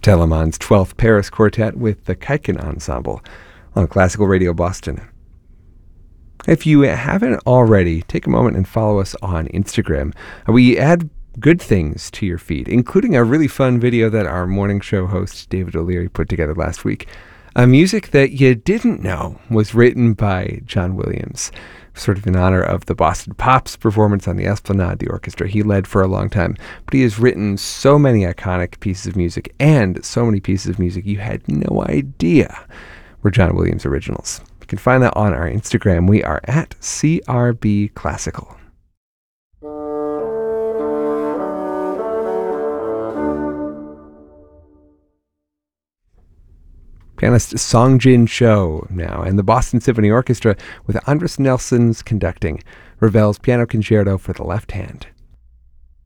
Telemann's 12th Paris Quartet with the Kaiken Ensemble on Classical Radio Boston. If you haven't already, take a moment and follow us on Instagram. We add good things to your feed, including a really fun video that our morning show host David O'Leary put together last week. Music that you didn't know was written by John Williams, sort of in honor of the Boston Pops performance on the Esplanade, the orchestra he led for a long time. But he has written so many iconic pieces of music, and so many pieces of music you had no idea were John Williams originals. You can find that on our Instagram. We are at CRB Classical. Pianist Songjin Cho now, and the Boston Symphony Orchestra with Andris Nelsons conducting Ravel's Piano Concerto for the left hand.